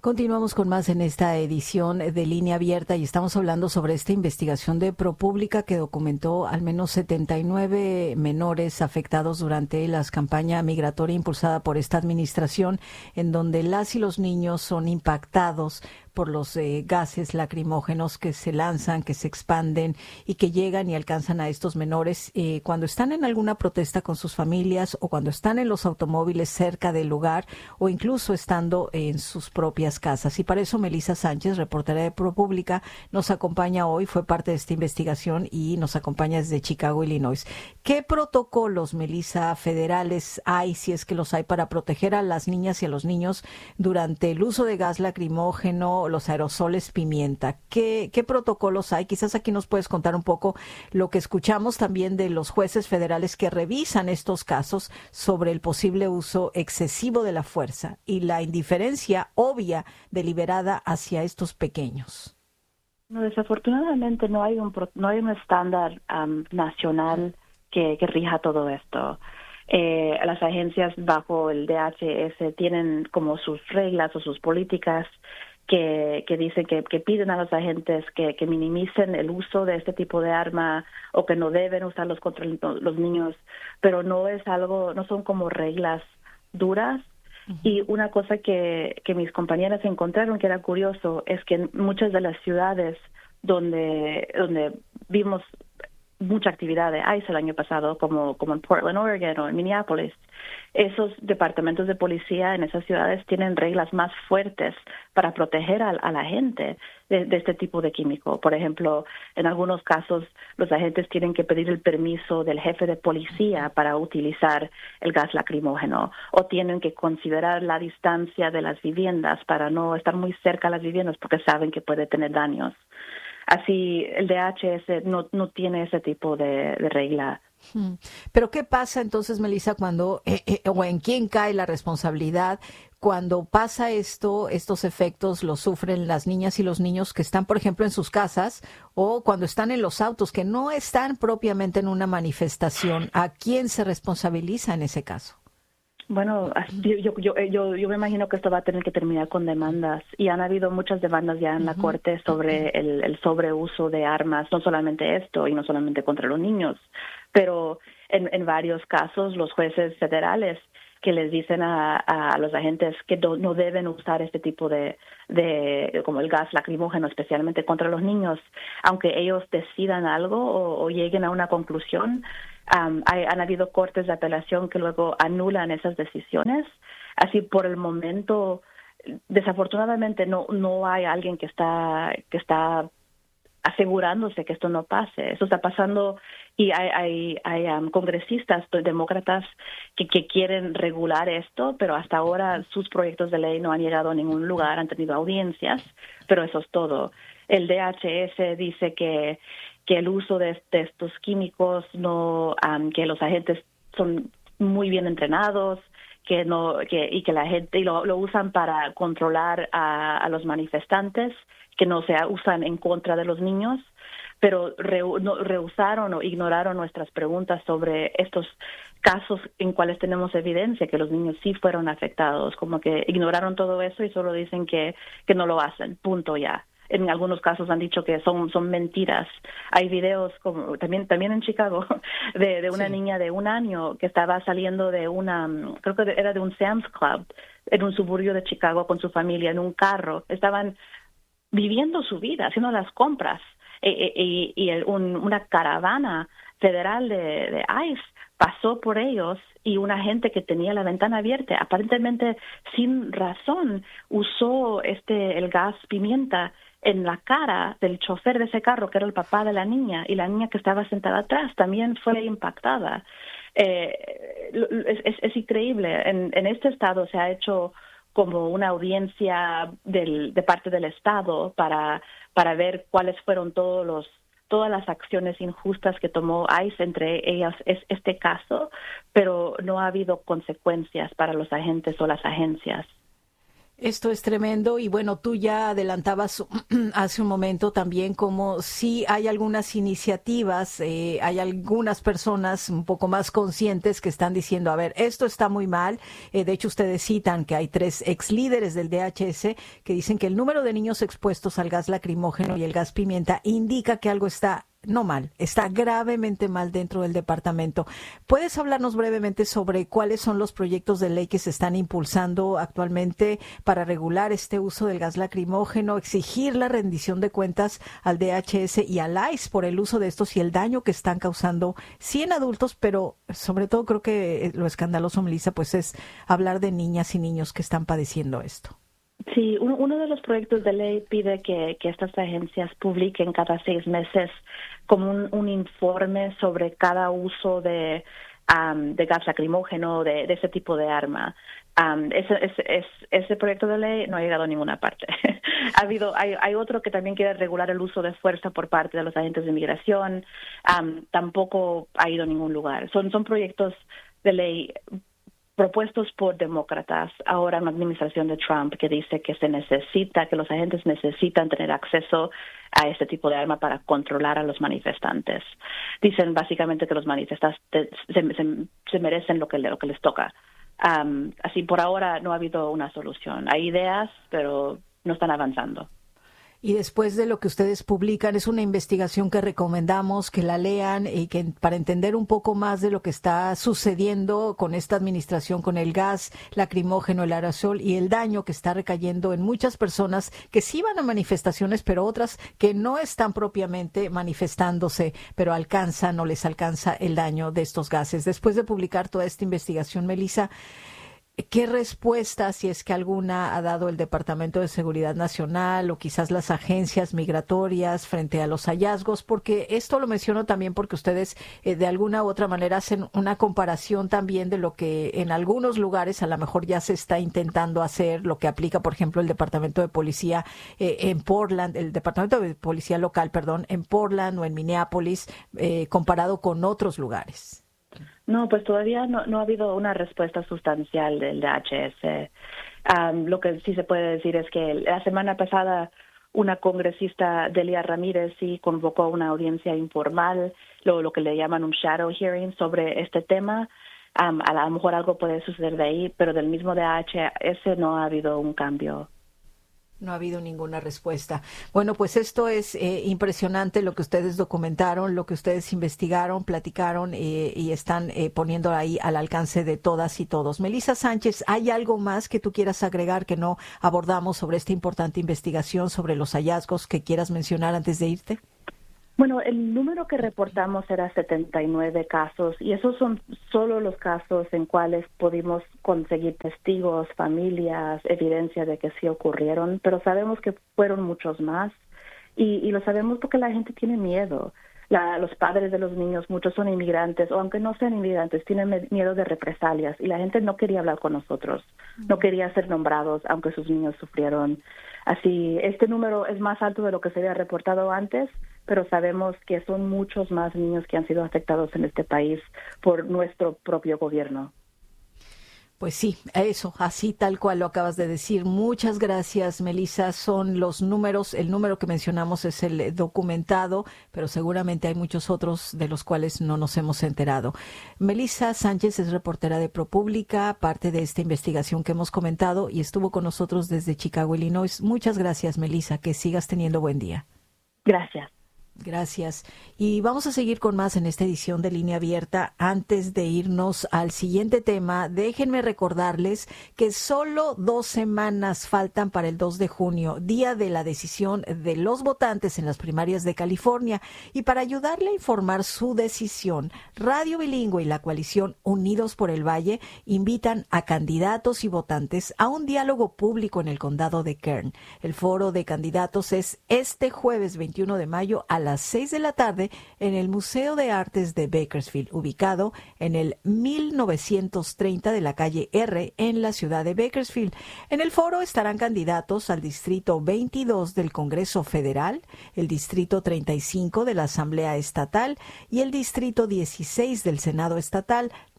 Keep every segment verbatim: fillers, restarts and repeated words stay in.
Continuamos con más en esta edición de Línea Abierta y estamos hablando sobre esta investigación de ProPublica que documentó al menos setenta y nueve menores afectados durante la campaña migratoria impulsada por esta administración, en donde las y los niños son impactados por los eh, gases lacrimógenos que se lanzan, que se expanden y que llegan y alcanzan a estos menores eh, cuando están en alguna protesta con sus familias o cuando están en los automóviles cerca del lugar o incluso estando en sus propias casas. Y para eso Melissa Sánchez, reportera de ProPublica, nos acompaña hoy, fue parte de esta investigación y nos acompaña desde Chicago, Illinois. ¿Qué protocolos, Melissa, federales hay, si es que los hay, para proteger a las niñas y a los niños durante el uso de gas lacrimógeno, los aerosoles pimienta? ¿Qué, qué protocolos hay? Quizás aquí nos puedes contar un poco lo que escuchamos también de los jueces federales que revisan estos casos sobre el posible uso excesivo de la fuerza y la indiferencia obvia deliberada hacia estos pequeños. No, desafortunadamente no hay un no hay un estándar um, nacional que, que rija todo esto. Eh, las agencias bajo el D H S tienen como sus reglas o sus políticas que, que dicen que, que piden a los agentes que, que minimicen el uso de este tipo de arma o que no deben usarlos contra los niños, pero no es algo, no son como reglas duras. Uh-huh. Y una cosa que, que mis compañeras encontraron que era curioso es que en muchas de las ciudades donde, donde vimos mucha actividad de ICE el año pasado, como, como en Portland, Oregon o en Minneapolis, esos departamentos de policía en esas ciudades tienen reglas más fuertes para proteger a, a la gente de, de este tipo de químico. Por ejemplo, en algunos casos los agentes tienen que pedir el permiso del jefe de policía para utilizar el gas lacrimógeno o tienen que considerar la distancia de las viviendas para no estar muy cerca a las viviendas porque saben que puede tener daños. Así, el D H S no, no tiene ese tipo de, de regla. Pero ¿qué pasa entonces, Melissa, cuando, eh, eh, o en quién cae la responsabilidad cuando pasa esto, estos efectos los sufren las niñas y los niños que están, por ejemplo, en sus casas o cuando están en los autos, que no están propiamente en una manifestación? ¿A quién se responsabiliza en ese caso? Bueno, yo, yo, yo, yo, yo me imagino que esto va a tener que terminar con demandas y han habido muchas demandas ya en la uh-huh. corte sobre el, el sobreuso de armas, no solamente esto y no solamente contra los niños, pero en, en varios casos los jueces federales que les dicen a, a los agentes que do, no deben usar este tipo de, de, como el gas lacrimógeno, especialmente contra los niños, aunque ellos decidan algo o, o lleguen a una conclusión. Um, hay, han habido cortes de apelación que luego anulan esas decisiones. Así, por el momento, desafortunadamente no no hay alguien que está que está asegurándose que esto no pase. Eso está pasando y hay hay, hay um, congresistas demócratas que, que quieren regular esto, pero hasta ahora sus proyectos de ley no han llegado a ningún lugar, han tenido audiencias, pero eso es todo. El D H S dice que que el uso de, de estos químicos no, um, que los agentes son muy bien entrenados, que no, que y que la gente y lo, lo usan para controlar a, a los manifestantes, que no se usan en contra de los niños, pero re, no, rehusaron o ignoraron nuestras preguntas sobre estos casos en cuales tenemos evidencia que los niños sí fueron afectados, como que ignoraron todo eso y solo dicen que que no lo hacen, punto ya. En algunos casos han dicho que son son mentiras. Hay videos como también también en Chicago de, de una sí. niña de un año que estaba saliendo de una, creo que era de un Sam's Club en un suburbio de Chicago con su familia en un carro. Estaban viviendo su vida, haciendo las compras y, y, y el, un, una caravana federal de, de ICE pasó por ellos y una gente que tenía la ventana abierta, aparentemente sin razón, usó este el gas pimienta en la cara del chofer de ese carro, que era el papá de la niña, y la niña que estaba sentada atrás también fue impactada. Eh, es, es, es increíble. En, en este estado se ha hecho como una audiencia del, de parte del estado para para ver cuáles fueron todos los todas las acciones injustas que tomó ICE, entre ellas es este caso, pero no ha habido consecuencias para los agentes o las agencias. Esto es tremendo y bueno, tú ya adelantabas hace un momento también como si hay algunas iniciativas, eh, hay algunas personas un poco más conscientes que están diciendo, a ver, esto está muy mal. Eh, de hecho, ustedes citan que hay tres ex líderes del D H S que dicen que el número de niños expuestos al gas lacrimógeno y el gas pimienta indica que algo está no mal, está gravemente mal dentro del departamento. ¿Puedes hablarnos brevemente sobre cuáles son los proyectos de ley que se están impulsando actualmente para regular este uso del gas lacrimógeno, exigir la rendición de cuentas al D H S y al I C E por el uso de estos y el daño que están causando, sí en adultos, pero sobre todo creo que lo escandaloso, Melissa, pues es hablar de niñas y niños que están padeciendo esto? Sí, uno, uno de los proyectos de ley pide que, que estas agencias publiquen cada seis meses como un, un informe sobre cada uso de, um, de gas lacrimógeno, de, de ese tipo de arma. Um, ese, ese, ese, ese proyecto de ley no ha llegado a ninguna parte. ha habido, hay, hay otro que también quiere regular el uso de fuerza por parte de los agentes de inmigración. Um, tampoco ha ido a ningún lugar. Son, son proyectos de ley propuestos por demócratas ahora en la administración de Trump, que dice que se necesita, que los agentes necesitan tener acceso a este tipo de arma para controlar a los manifestantes. Dicen básicamente que los manifestantes se, se, se merecen lo que, lo que les toca. Um, así por ahora no ha habido una solución. Hay ideas, pero no están avanzando. Y después de lo que ustedes publican, es una investigación que recomendamos que la lean y que para entender un poco más de lo que está sucediendo con esta administración, con el gas lacrimógeno, el aerosol y el daño que está recayendo en muchas personas que sí van a manifestaciones, pero otras que no están propiamente manifestándose, pero alcanzan o les alcanza el daño de estos gases. Después de publicar toda esta investigación, Melissa, ¿qué respuesta, si es que alguna, ha dado el Departamento de Seguridad Nacional o quizás las agencias migratorias frente a los hallazgos? Porque esto lo menciono también porque ustedes eh, de alguna u otra manera hacen una comparación también de lo que en algunos lugares a lo mejor ya se está intentando hacer, lo que aplica, por ejemplo, el Departamento de Policía eh, en Portland, el Departamento de Policía local, perdón, en Portland o en Minneapolis, eh, comparado con otros lugares. No, pues todavía no, no ha habido una respuesta sustancial del D H S. Um, lo que sí se puede decir es que la semana pasada una congresista, Delia Ramírez, sí convocó una audiencia informal, lo, lo que le llaman un shadow hearing sobre este tema. Um, a lo mejor algo puede suceder de ahí, pero del mismo D H S no ha habido un cambio. No ha habido ninguna respuesta. Bueno, pues esto es eh, impresionante lo que ustedes documentaron, lo que ustedes investigaron, platicaron eh, y están eh, poniendo ahí al alcance de todas y todos. Melissa Sánchez, ¿hay algo más que tú quieras agregar que no abordamos sobre esta importante investigación, sobre los hallazgos que quieras mencionar antes de irte? Bueno, el número que reportamos era setenta y nueve casos y esos son solo los casos en cuales pudimos conseguir testigos, familias, evidencia de que sí ocurrieron, pero sabemos que fueron muchos más y, y lo sabemos porque la gente tiene miedo. La, los padres de los niños, muchos son inmigrantes, o aunque no sean inmigrantes, tienen miedo de represalias y la gente no quería hablar con nosotros, no quería ser nombrados, aunque sus niños sufrieron. Así, este número es más alto de lo que se había reportado antes, pero sabemos que son muchos más niños que han sido afectados en este país por nuestro propio gobierno. Pues sí, eso, así tal cual lo acabas de decir. Muchas gracias, Melissa. Son los números, el número que mencionamos es el documentado, pero seguramente hay muchos otros de los cuales no nos hemos enterado. Melissa Sánchez es reportera de ProPublica, parte de esta investigación que hemos comentado y estuvo con nosotros desde Chicago, Illinois. Muchas gracias, Melissa. Que sigas teniendo buen día. Gracias. Gracias. Y vamos a seguir con más en esta edición de Línea Abierta. Antes de irnos al siguiente tema, déjenme recordarles que solo dos semanas faltan para el dos de junio, día de la decisión de los votantes en las primarias de California. Y para ayudarle a informar su decisión, Radio Bilingüe y la coalición Unidos por el Valle invitan a candidatos y votantes a un diálogo público en el condado de Kern. El foro de candidatos es este jueves veintiuno de mayo a las seis de la tarde en el Museo de Artes de Bakersfield, ubicado en el mil novecientos treinta de la calle R en la ciudad de Bakersfield. En el foro estarán candidatos al Distrito veintidós del Congreso Federal, el Distrito treinta y cinco de la Asamblea Estatal y el Distrito dieciséis del Senado Estatal,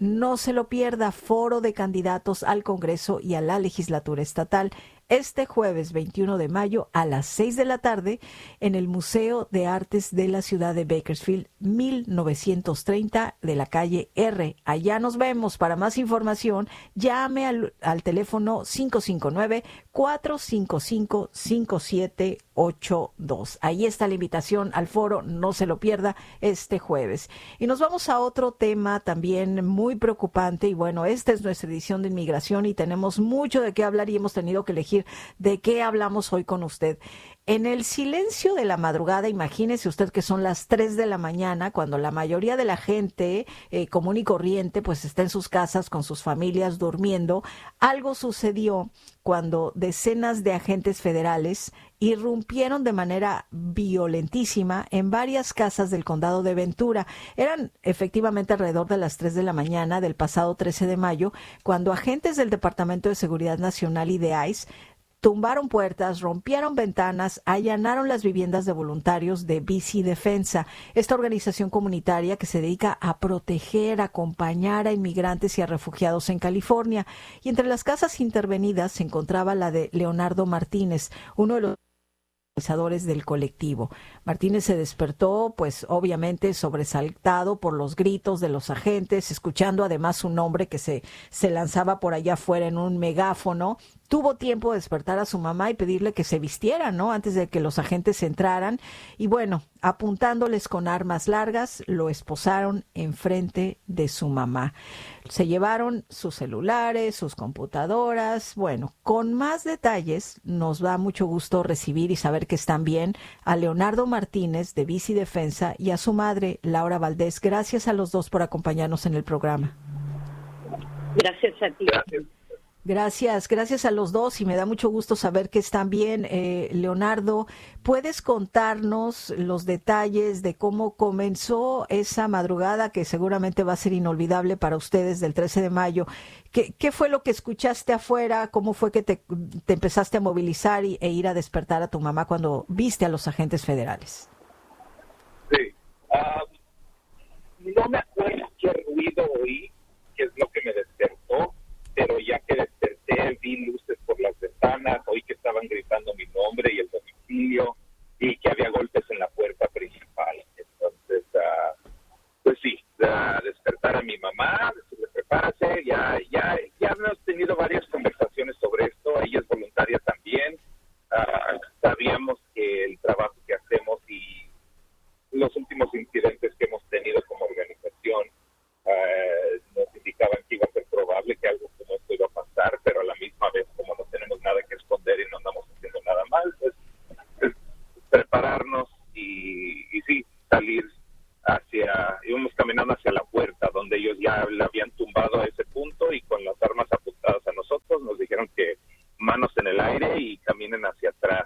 No se lo pierda, foro de candidatos al Congreso y a la legislatura estatal este jueves veintiuno de mayo a las seis de la tarde en el Museo de Artes de la ciudad de Bakersfield, mil novecientos treinta de la calle R. Allá nos vemos. Para más información, llame al, al teléfono cinco cinco nueve, cuatro cinco cinco, cinco siete ocho dos. Ahí está la invitación al foro, no se lo pierda este jueves. Y nos vamos a otro tema también muy preocupante, y bueno, esta es nuestra edición de inmigración y tenemos mucho de qué hablar y hemos tenido que elegir de qué hablamos hoy con usted. En el silencio de la madrugada, imagínese usted que son las tres de la mañana, cuando la mayoría de la gente eh, común y corriente pues está en sus casas con sus familias durmiendo. Algo sucedió cuando decenas de agentes federales irrumpieron de manera violentísima en varias casas del condado de Ventura. Eran efectivamente alrededor de las tres de la mañana del pasado trece de mayo, cuando agentes del Departamento de Seguridad Nacional y de ICE tumbaron puertas, rompieron ventanas, allanaron las viviendas de voluntarios de V C Defensa, esta organización comunitaria que se dedica a proteger, acompañar a inmigrantes y a refugiados en California. Y entre las casas intervenidas se encontraba la de Leonardo Martínez, uno de los organizadores del colectivo. Martínez se despertó, pues obviamente sobresaltado por los gritos de los agentes, escuchando además su nombre que se, se lanzaba por allá afuera en un megáfono. Tuvo tiempo de despertar a su mamá y pedirle que se vistiera, ¿no?, antes de que los agentes entraran. Y bueno, apuntándoles con armas largas, lo esposaron enfrente de su mamá. Se llevaron sus celulares, sus computadoras. Bueno, con más detalles, nos da mucho gusto recibir y saber que están bien a Leonardo Martínez de V C Defensa y a su madre, Laura Valdés. Gracias a los dos por acompañarnos en el programa. Gracias a ti. Gracias. Gracias, gracias a los dos y me da mucho gusto saber que están bien. Eh, Leonardo, ¿puedes contarnos los detalles de cómo comenzó esa madrugada que seguramente va a ser inolvidable para ustedes del trece de mayo? ¿Qué, qué fue lo que escuchaste afuera? ¿Cómo fue que te, te empezaste a movilizar y, e ir a despertar a tu mamá cuando viste a los agentes federales? Sí, uh, no me acuerdo qué ruido oí, qué es lo que me despertó, pero ya que desperté, vi luces por las ventanas, oí que estaban gritando mi nombre y el domicilio, y que había golpes en la puerta principal. Entonces, uh, pues sí, uh, despertar a mi mamá, decirle prepárase, ya, ya, ya hemos tenido varias conversaciones sobre esto, ella es voluntaria también, uh, sabíamos que el trabajo que hacemos y los últimos incidentes que hemos tenido como organización uh, nos indicaban que iba a ser probable que algo como esto iba a pasar, pero a la misma vez, como no tenemos nada que esconder y no andamos haciendo nada mal, pues es prepararnos y, y sí, salir hacia, íbamos caminando hacia la puerta donde ellos ya la habían tumbado a ese punto y con las armas apuntadas a nosotros nos dijeron que manos en el aire y caminen hacia atrás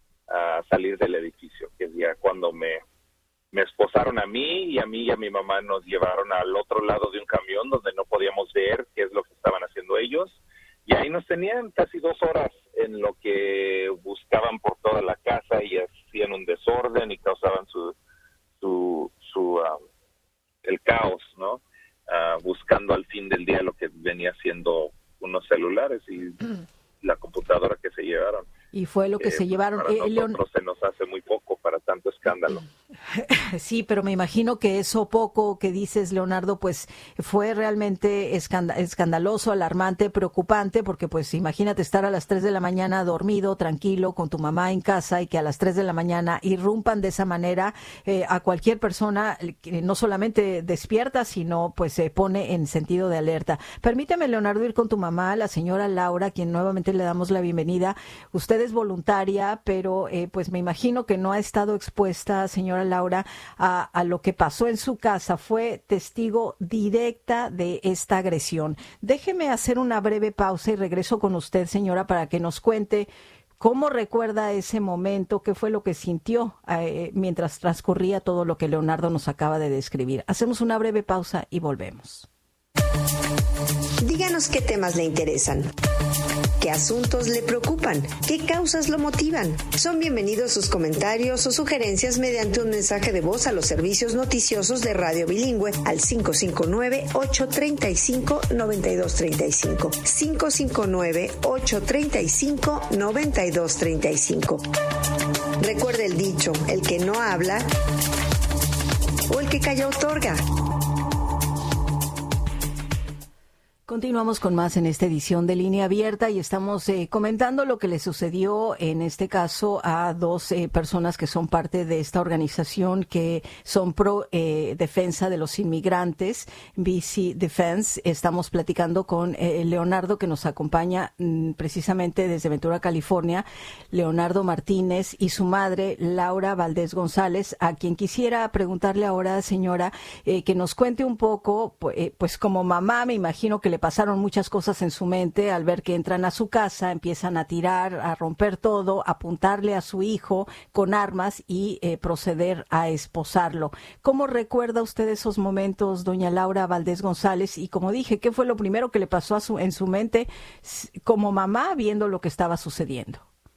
a salir del edificio, que es ya cuando me me esposaron a mí y a mí y a mi mamá nos llevaron al otro lado de un camión donde no podíamos ver qué es lo que estaban haciendo ellos. Y ahí nos tenían casi dos horas en lo que buscaban por toda la casa y hacían un desorden y causaban su, su, su um, el caos, ¿no? Uh, buscando al fin del día lo que venía siendo unos celulares y la computadora que se llevaron. Y fue lo que eh, se llevaron. Para Eh, nosotros Leon... se nos hace muy poco para tanto escándalo. Sí, pero me imagino que eso poco que dices, Leonardo, pues fue realmente escand- escandaloso, alarmante, preocupante, porque pues imagínate estar a las tres de la mañana dormido, tranquilo, con tu mamá en casa y que a las tres de la mañana irrumpan de esa manera eh, a cualquier persona que no solamente despierta, sino pues se pone en sentido de alerta. Permíteme, Leonardo, ir con tu mamá, la señora Laura, quien nuevamente le damos la bienvenida. Usted es voluntaria, pero eh, pues me imagino que no ha estado expuesta, señora Laura, a, a lo que pasó en su casa. Fue testigo directa de esta agresión. Déjeme hacer una breve pausa y regreso con usted, señora, para que nos cuente cómo recuerda ese momento, qué fue lo que sintió eh, mientras transcurría todo lo que Leonardo nos acaba de describir. Hacemos una breve pausa y volvemos. Diga Díganos qué temas le interesan, qué asuntos le preocupan, qué causas lo motivan. Son bienvenidos sus comentarios o sugerencias mediante un mensaje de voz a los servicios noticiosos de Radio Bilingüe al cinco cinco nueve, ocho tres cinco, nueve dos tres cinco. cinco cinco nueve, ocho tres cinco, nueve dos tres cinco. Recuerde el dicho, el que no habla o el que calla otorga. Continuamos con más en esta edición de Línea Abierta y estamos eh, comentando lo que le sucedió en este caso a dos eh, personas que son parte de esta organización que son pro eh, defensa de los inmigrantes, B C Defense. Estamos platicando con eh, Leonardo, que nos acompaña mm, precisamente desde Ventura, California, Leonardo Martínez, y su madre, Laura Valdés González, a quien quisiera preguntarle ahora, señora, eh, que nos cuente un poco, pues, eh, pues como mamá me imagino que le pasaron muchas cosas en su mente al ver que entran a su casa, empiezan a tirar, a romper todo, apuntarle a su hijo con armas y eh, proceder a esposarlo. ¿Cómo recuerda usted esos momentos, doña Laura Valdés González? Y como dije, ¿qué fue lo primero que le pasó a su, en su mente como mamá viendo lo que estaba sucediendo?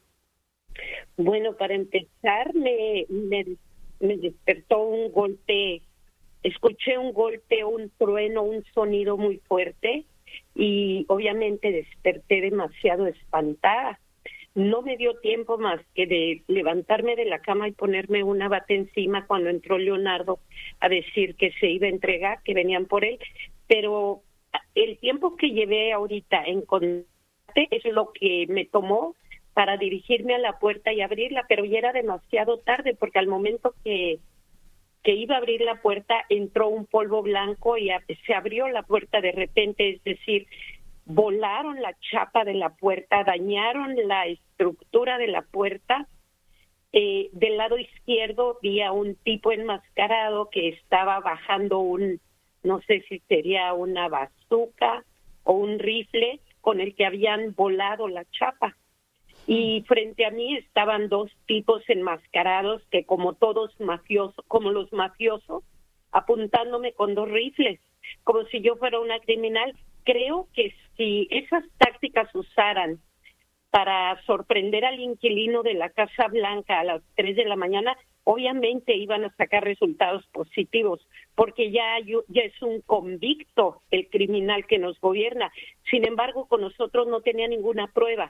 Bueno, para empezar, me, me, me despertó un golpe. Escuché un golpe, un trueno, un sonido muy fuerte y obviamente desperté demasiado espantada. No me dio tiempo más que de levantarme de la cama y ponerme una bata encima cuando entró Leonardo a decir que se iba a entregar, que venían por él. Pero el tiempo que llevé ahorita en combate es lo que me tomó para dirigirme a la puerta y abrirla, pero ya era demasiado tarde porque al momento que que iba a abrir la puerta, entró un polvo blanco y se abrió la puerta de repente, es decir, volaron la chapa de la puerta, dañaron la estructura de la puerta. Eh, del lado izquierdo vi a un tipo enmascarado que estaba bajando un, no sé si sería una bazooka o un rifle con el que habían volado la chapa. Y frente a mí estaban dos tipos enmascarados que como todos mafiosos, como los mafiosos, apuntándome con dos rifles, como si yo fuera una criminal. Creo que si esas tácticas usaran para sorprender al inquilino de la Casa Blanca a las tres de la mañana, obviamente iban a sacar resultados positivos, porque ya, ya es un convicto el criminal que nos gobierna. Sin embargo, con nosotros no tenía ninguna prueba.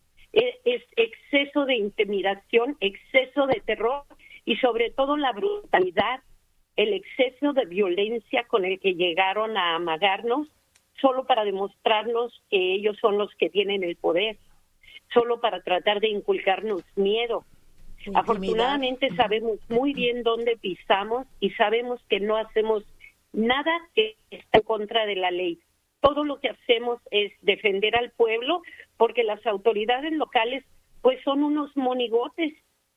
Es exceso de intimidación, exceso de terror y sobre todo la brutalidad, el exceso de violencia con el que llegaron a amagarnos solo para demostrarnos que ellos son los que tienen el poder, solo para tratar de inculcarnos miedo. Intimidad. Afortunadamente sabemos muy bien dónde pisamos y sabemos que no hacemos nada que esté en contra de la ley. Todo lo que hacemos es defender al pueblo porque las autoridades locales pues son unos monigotes.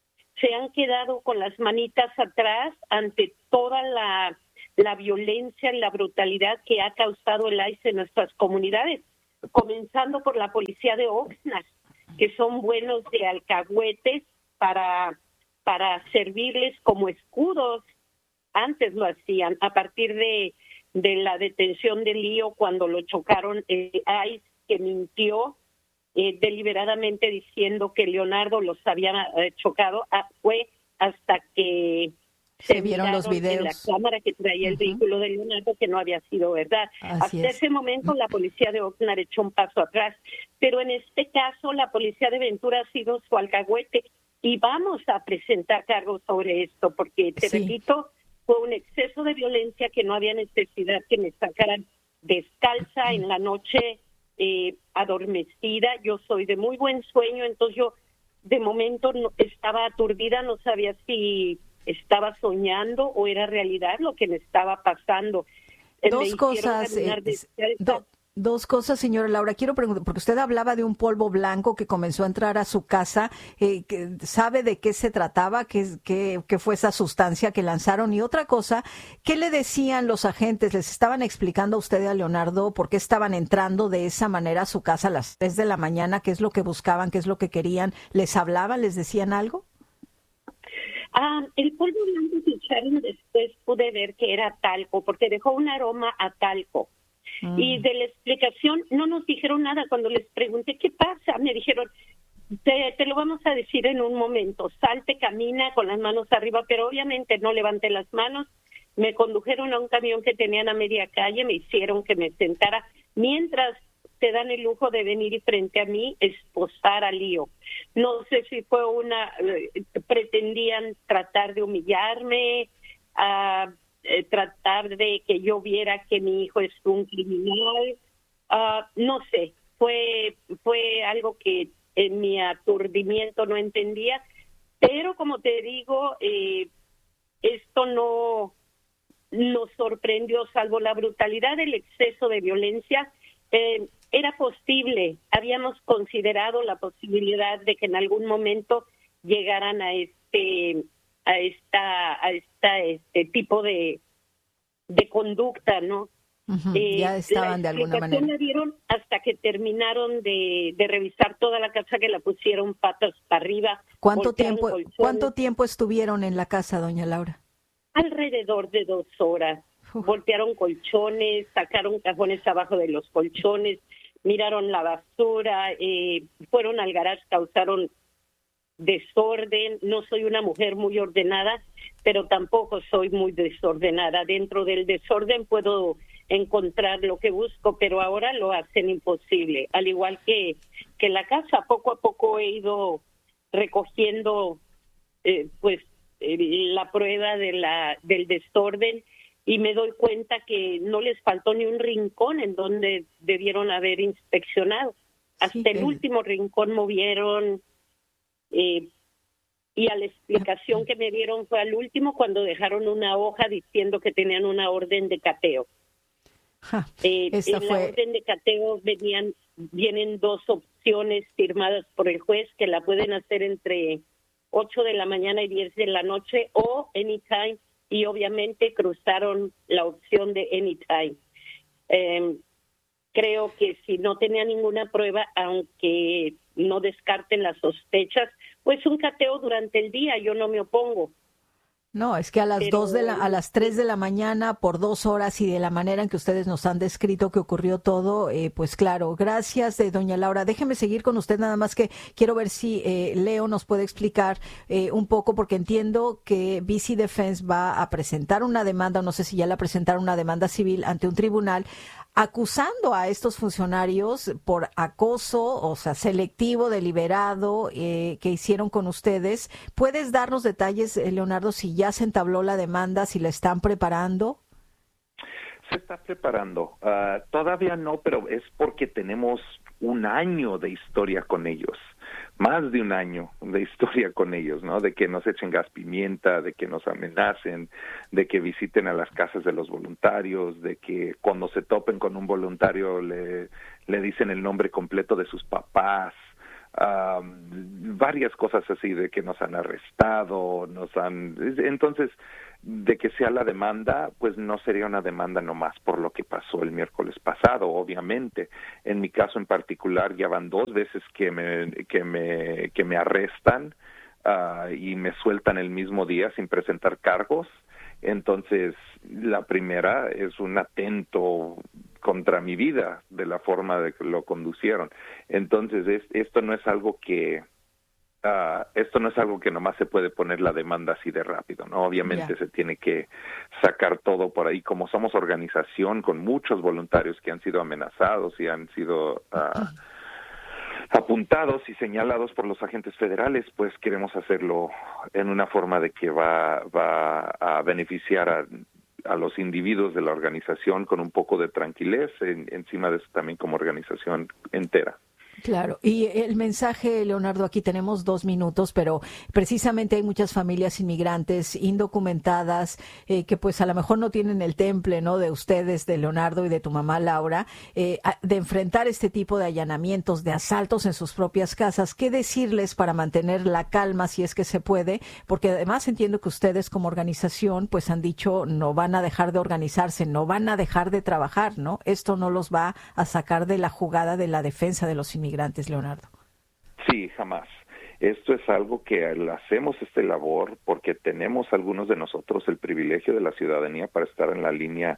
Se han quedado con las manitas atrás ante toda la, la violencia y la brutalidad que ha causado el I C E en nuestras comunidades, comenzando por la policía de Oxnard, que son buenos de alcahuetes para, para servirles como escudos. Antes lo hacían, a partir de de la detención de Lío cuando lo chocaron, eh, I C E que mintió eh, deliberadamente diciendo que Leonardo los había eh, chocado, ah, fue hasta que se, se vieron los videos en la cámara que traía el uh-huh. vehículo de Leonardo que no había sido verdad. Así hasta es. ese momento la policía de Oxnard echó un paso atrás, pero en este caso la policía de Ventura ha sido su alcahuete y vamos a presentar cargos sobre esto porque, te sí. repito, fue un exceso de violencia que no había necesidad que me sacaran descalza en la noche, eh, adormecida. Yo soy de muy buen sueño, entonces yo de momento no, estaba aturdida, no sabía si estaba soñando o era realidad lo que me estaba pasando. Dos cosas. Eh, do, Dos cosas, señora Laura. Quiero preguntar, porque usted hablaba de un polvo blanco que comenzó a entrar a su casa. Eh, que, ¿Sabe de qué se trataba? ¿Qué, qué, ¿Qué fue esa sustancia que lanzaron? Y otra cosa, ¿qué le decían los agentes? ¿Les estaban explicando a usted y a Leonardo por qué estaban entrando de esa manera a su casa a las tres de la mañana? ¿Qué es lo que buscaban? ¿Qué es lo que querían? ¿Les hablaban? ¿Les decían algo? Ah, el polvo blanco que echaron después pude ver que era talco, porque dejó un aroma a talco. Mm. Y de la explicación no nos dijeron nada. Cuando les pregunté qué pasa, me dijeron, te, te lo vamos a decir en un momento, salte, camina con las manos arriba, pero obviamente no levanté las manos. Me condujeron a un camión que tenían a media calle, me hicieron que me sentara, mientras te dan el lujo de venir y frente a mí esposar a Lío. No sé si fue una, eh, pretendían tratar de humillarme, uh, eh, tratar de que yo viera que mi hijo es un criminal, uh, no sé, fue, fue algo que en mi aturdimiento no entendía, pero como te digo, eh, esto no nos sorprendió, salvo la brutalidad del exceso de violencia. Eh, era posible, habíamos considerado la posibilidad de que en algún momento llegaran a este a esta a esta este tipo de de conducta, ¿no? Uh-huh, eh, ya estaban de alguna manera. La dieron hasta que terminaron de, de revisar toda la casa, que la pusieron patas para arriba. ¿Cuánto tiempo colchones. ¿Cuánto tiempo estuvieron en la casa, doña Laura? Alrededor de dos horas. Uf. Voltearon colchones, sacaron cajones abajo de los colchones, miraron la basura, eh, fueron al garage, causaron desorden. No soy una mujer muy ordenada, pero tampoco soy muy desordenada. Dentro del desorden puedo encontrar lo que busco, pero ahora lo hacen imposible. Al igual que, que la casa, poco a poco he ido recogiendo eh, pues eh, la prueba de la del desorden, y me doy cuenta que no les faltó ni un rincón en donde debieron haber inspeccionado. Hasta sí, el eh. último rincón movieron, eh, y a la explicación que me dieron fue al último, cuando dejaron una hoja diciendo que tenían una orden de cateo. Ja, eh, en fue... la orden de cateo venían, vienen dos opciones firmadas por el juez, que la pueden hacer entre ocho de la mañana y diez de la noche o anytime, y obviamente cruzaron la opción de anytime. Eh, creo que si no tenía ninguna prueba, aunque no descarten las sospechas, pues un cateo durante el día, yo no me opongo. No, es que a las Pero, dos de la, a las tres de la mañana por dos horas y de la manera en que ustedes nos han descrito que ocurrió todo, eh, pues claro, gracias, eh, doña Laura. Déjeme seguir con usted, nada más que quiero ver si eh, Leo nos puede explicar eh, un poco, porque entiendo que B C Defense va a presentar una demanda, no sé si ya la presentaron, una demanda civil ante un tribunal, acusando a estos funcionarios por acoso, o sea, selectivo, deliberado, eh, que hicieron con ustedes. ¿Puedes darnos detalles, eh, Leonardo, si ya se entabló la demanda, si la están preparando? Se está preparando. Uh, todavía no, pero es porque tenemos un año de historia con ellos. Más de un año de historia con ellos, ¿no? De que nos echen gas pimienta, de que nos amenacen, de que visiten a las casas de los voluntarios, de que cuando se topen con un voluntario le, le dicen el nombre completo de sus papás, um, varias cosas así, de que nos han arrestado, nos han... Entonces, de que sea la demanda, pues no sería una demanda nomás por lo que pasó el miércoles pasado, obviamente. En mi caso en particular ya van dos veces que me que me que me arrestan uh, y me sueltan el mismo día sin presentar cargos. Entonces, la primera es un atento contra mi vida de la forma de que lo conducieron. Entonces, es, esto no es algo que Uh, esto no es algo que nomás se puede poner la demanda así de rápido, ¿no? Obviamente yeah. se tiene que sacar todo por ahí. Como somos organización con muchos voluntarios que han sido amenazados y han sido uh, apuntados y señalados por los agentes federales, pues queremos hacerlo en una forma de que va, va a beneficiar a, a los individuos de la organización con un poco de tranquilidad, en, encima de eso también como organización entera. Claro, y el mensaje, Leonardo, aquí tenemos dos minutos, pero precisamente hay muchas familias inmigrantes indocumentadas eh, que pues a lo mejor no tienen el temple, ¿no?, de ustedes, de Leonardo y de tu mamá Laura, eh, de enfrentar este tipo de allanamientos, de asaltos en sus propias casas. ¿Qué decirles para mantener la calma si es que se puede? Porque además entiendo que ustedes como organización pues han dicho no van a dejar de organizarse, no van a dejar de trabajar, ¿no? Esto no los va a sacar de la jugada de la defensa de los inmigrantes. Migrantes, Leonardo. Sí, jamás. Esto es algo que hacemos esta labor porque tenemos algunos de nosotros el privilegio de la ciudadanía para estar en la línea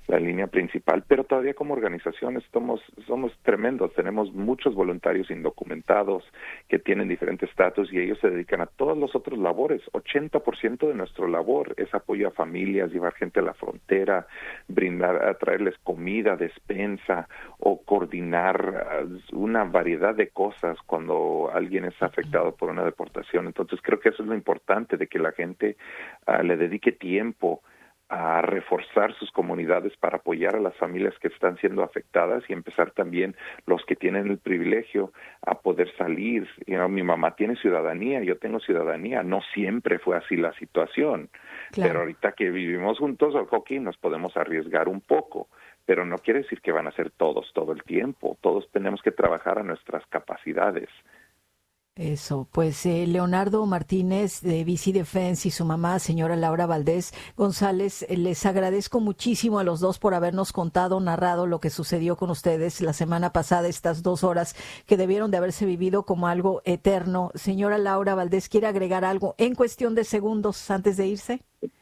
la línea principal, pero todavía como organizaciones somos, somos tremendos, tenemos muchos voluntarios indocumentados que tienen diferentes estatus y ellos se dedican a todos los otros labores. ochenta por ciento de nuestro labor es apoyo a familias, llevar gente a la frontera, brindar, a traerles comida, despensa o coordinar una variedad de cosas cuando alguien es afectado por una deportación. Entonces creo que eso es lo importante, de que la gente uh, le dedique tiempo a reforzar sus comunidades para apoyar a las familias que están siendo afectadas y empezar también los que tienen el privilegio a poder salir. You know, mi mamá tiene ciudadanía, yo tengo ciudadanía, no siempre fue así la situación, claro. Pero ahorita que vivimos juntos, ok, nos podemos arriesgar un poco, pero no quiere decir que van a ser todos todo el tiempo, todos tenemos que trabajar a nuestras capacidades. Eso, pues eh, Leonardo Martínez de V C Defense y su mamá, señora Laura Valdés González, eh, les agradezco muchísimo a los dos por habernos contado, narrado lo que sucedió con ustedes la semana pasada, estas dos horas que debieron de haberse vivido como algo eterno. Señora Laura Valdés, ¿quiere agregar algo en cuestión de segundos antes de irse?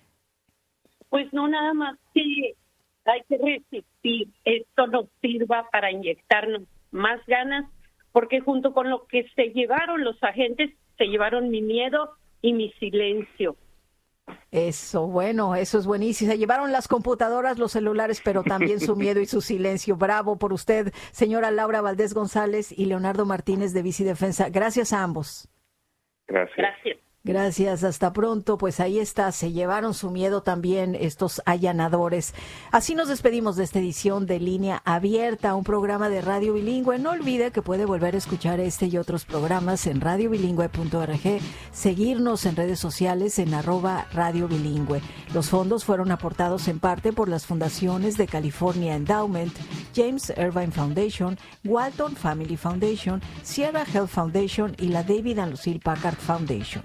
Pues no, nada más que hay que resistir. Esto nos sirva para inyectarnos más ganas, porque junto con lo que se llevaron los agentes, se llevaron mi miedo y mi silencio. Eso, bueno, eso es buenísimo. Se llevaron las computadoras, los celulares, pero también su miedo y su silencio. Bravo por usted, señora Laura Valdés González y Leonardo Martínez de V C Defensa. Gracias a ambos. Gracias. Gracias. Gracias, hasta pronto. Pues ahí está, se llevaron su miedo también estos allanadores. Así nos despedimos de esta edición de Línea Abierta, un programa de Radio Bilingüe. No olvide que puede volver a escuchar este y otros programas en radio bilingüe punto org, seguirnos en redes sociales en arroba Radio Bilingüe. Los fondos fueron aportados en parte por las fundaciones de California Endowment, James Irvine Foundation, Walton Family Foundation, Sierra Health Foundation y la David and Lucille Packard Foundation.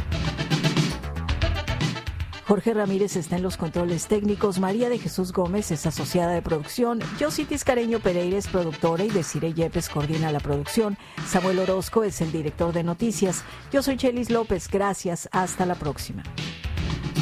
Jorge Ramírez está en los controles técnicos, María de Jesús Gómez es asociada de producción, Yossi Tiscareño Pereira es productora y Desiree Yepes coordina la producción, Samuel Orozco es el director de noticias. Yo soy Chelis López, gracias, hasta la próxima.